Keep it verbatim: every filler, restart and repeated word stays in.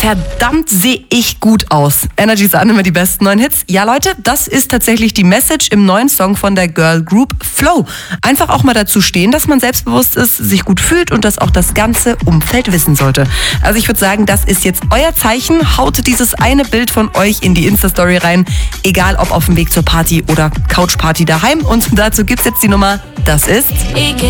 verdammt sehe ich gut aus. Energy ist an immer die besten neuen Hits. Ja Leute, das ist tatsächlich die Message im neuen Song von der Girl Group Flow. Einfach auch mal dazu stehen, dass man selbstbewusst ist, sich gut fühlt und das auch das ganze Umfeld wissen sollte. Also ich würde sagen, das ist jetzt euer Zeichen. Haut dieses eine Bild von euch in die Insta-Story rein. Egal ob auf dem Weg zur Party oder Couchparty daheim. Und dazu gibt's jetzt die Nummer. Das ist...